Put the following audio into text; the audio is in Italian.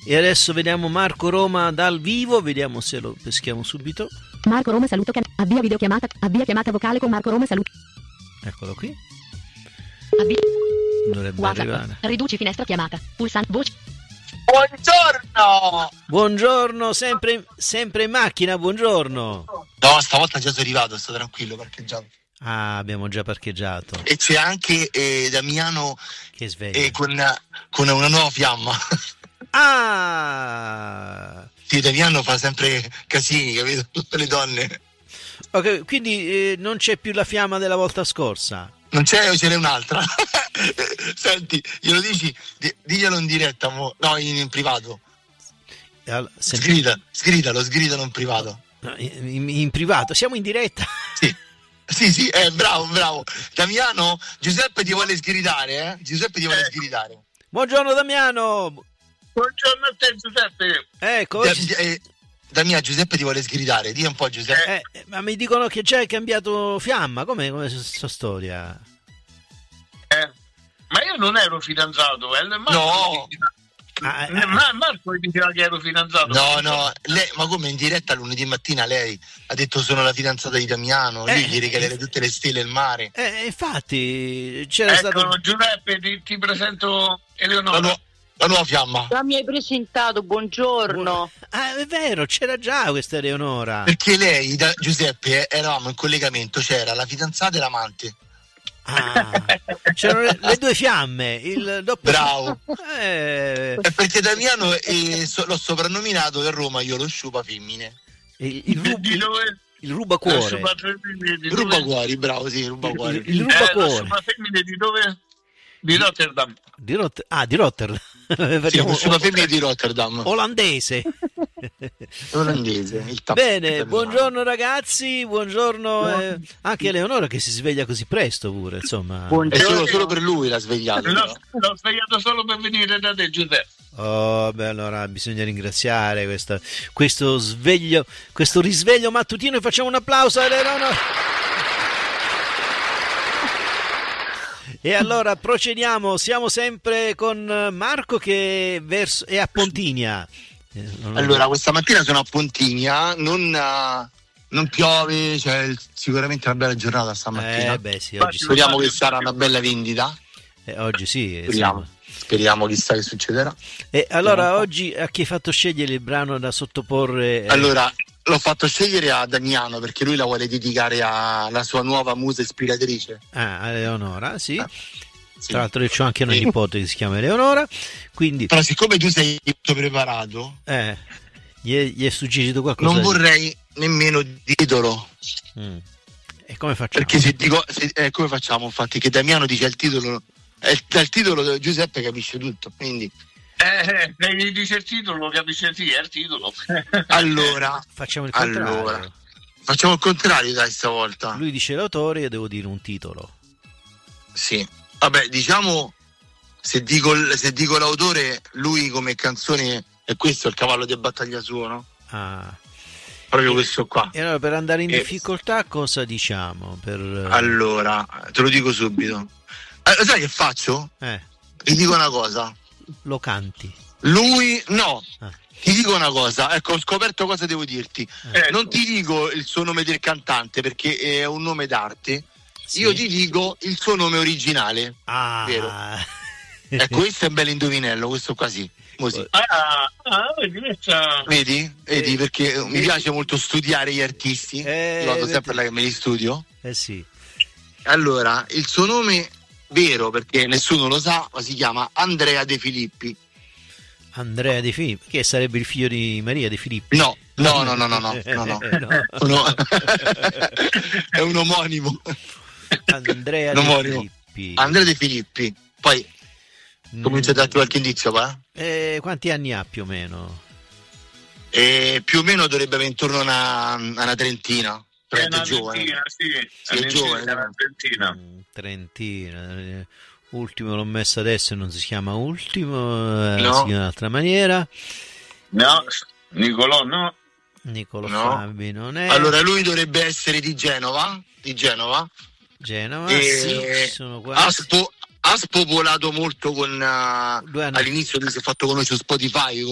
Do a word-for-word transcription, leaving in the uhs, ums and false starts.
E adesso vediamo Marco Roma dal vivo, vediamo se lo peschiamo subito. Marco Roma saluto, can- avvia videochiamata, avvia chiamata vocale con Marco Roma saluto. Eccolo qui. Avvia. Dovrebbe WhatsApp. arrivare. Riduci finestra chiamata. Pulsante voce. Buongiorno! Buongiorno, sempre, sempre in macchina, buongiorno. No, stavolta già sono arrivato, sto tranquillo parcheggiato. Ah, abbiamo già parcheggiato. E c'è anche eh, Damiano Che sveglia. eh, con, con una nuova fiamma. Ah! Sì, Damiano fa sempre casini, capito? Tutte le donne. Ok, quindi eh, non c'è più la fiamma della volta scorsa. Non c'è o ce n'è un'altra? Senti, glielo dici, di- diglielo in diretta, mo. No, in, in privato. Allora, se- Sgrida, sgridalo, sgridalo in privato. no, in, in privato, siamo in diretta. Sì, sì, sì, eh, bravo, bravo. Damiano, Giuseppe ti vuole sgridare, eh? Giuseppe ti vuole sgridare. Buongiorno Damiano. Buongiorno a te Giuseppe. Ecco, Da- oggi- eh, Damiano, Giuseppe ti vuole sgridare, dì un po' Giuseppe. eh, ma mi dicono che già hai cambiato fiamma. Com'è, com'è questa storia? Eh, ma io non ero fidanzato, eh. Marco No. diceva- Ah, eh, Ma Marco diceva che ero fidanzato. No, no, lei, ma come in diretta lunedì mattina lei ha detto sono la fidanzata di Damiano, Eh, lui gli regalerà tutte le stelle e il mare. Eh, infatti c'era Ecco, stato. Giuseppe, ti, ti presento La, Eleonora. nu- la nuova fiamma. Già mi hai presentato, buongiorno. Ah, è vero, c'era già questa Eleonora. Perché lei, da, Giuseppe, eh, eravamo in collegamento, c'era la fidanzata e l'amante. Ah, c'erano le, le due fiamme, il doppio. Bravo. Eh, È perché Damiano eh, so- l'ho soprannominato a Roma, io lo sciupa femmine. il, il, rub- Di dove? il rubacuore. Di dove? Ruba cuori, bravo, sì, ruba Il, cuori. il, il Eh, la rubacuore. sua femmine di dove? Di Rotterdam. Di Rot- ah, di Rotterdam. Sì, Facciamo lo sciupa femmine di Rotterdam. olandese. Olandese, il tappo Bene, italiano. buongiorno ragazzi, buongiorno eh, anche Eleonora che si sveglia così presto pure, insomma. È solo, solo per lui l'ha svegliato. L'ho, però. l'ho svegliato solo per venire da te, Giuseppe. Oh, beh, allora bisogna ringraziare questa- questo sveglio, questo risveglio mattutino e facciamo un applauso a Eleonora. E allora procediamo, siamo sempre con Marco che verso, è a Pontinia. Eh, non- Allora, questa mattina sono a Pontinia, non, eh, non piove, c'è il- sicuramente una bella giornata stamattina. eh, beh, sì, oggi sì. Speriamo che sarà una bella vendita. Eh, oggi sì, eh, Speriamo. Speriamo chissà che succederà. E allora oggi a chi hai fatto scegliere il brano da sottoporre? eh, Allora, l'ho fatto scegliere a Damiano perché lui la vuole dedicare alla sua nuova musa ispiratrice. ah, a Eleonora, sì. Ah, sì. Tra l'altro io ho anche una Sì. nipote che si chiama Eleonora, quindi Però siccome tu sei tutto preparato, eh, gli, è, gli è suggerito qualcosa. non di- vorrei nemmeno titolo. Mm. E come facciamo? Perché se dico, se, eh, come facciamo infatti? Che Damiano dice il titolo, è il, dal titolo Giuseppe capisce tutto. Quindi, Eh, se gli dice il titolo, capisce sì, è il titolo. allora, Facciamo il contrario. allora, facciamo il contrario dai stavolta. Lui dice l'autore e io devo dire un titolo. Sì. Vabbè, diciamo, se dico, il- se dico l'autore, lui come canzone è questo, il cavallo di battaglia suo, no? Ah. Proprio questo qua. E allora per andare in Eh. difficoltà cosa diciamo? Per, Allora, te lo dico subito. Eh, sai che faccio? eh, Ti dico una cosa. lo canti. Lui, no. Ah. Ti dico una cosa, ecco, ho scoperto cosa devo dirti. Ecco. Non ti dico il suo nome del cantante perché è un nome d'arte. Sì. Io ti dico il suo nome originale. Ah. Vero. Ecco, questo è un bel indovinello, questo qua sì. Così. Ah, ah, vedi, questa- Vedi? Vedi, Eh, perché mi eh, piace molto studiare gli artisti. Eh, Io vado vedi. sempre là che me li studio. Eh sì. Allora, il suo nome vero, perché nessuno lo sa, ma si chiama Andrea De Filippi. Andrea De Filippi, che sarebbe il figlio di Maria De Filippi. No, no, no, no, no, no, no, no. No. Uno- è un omonimo. Andrea Non De muoio. Filippi. Andrea De Filippi. Poi Mm. comincio a darti qualche indizio qua. Eh, quanti anni ha più o meno? E più o meno dovrebbe avere intorno a una, a una trentina. È Veramente una giovane. trentina, sì. Sì, è All'incirca giovane, una trentina. Mm, Trentina. eh, Ultimo l'ho messo adesso e non si chiama Ultimo, eh, No. si chiama in un'altra maniera. No, Nicolò, no. Nicolo No. Fabi non è. Allora lui dovrebbe essere di Genova, di Genova. Genova, E sì, ci sono ha, quasi. spo- ha spopolato molto con uh, Due anni. all'inizio lui si è fatto conoscere su Spotify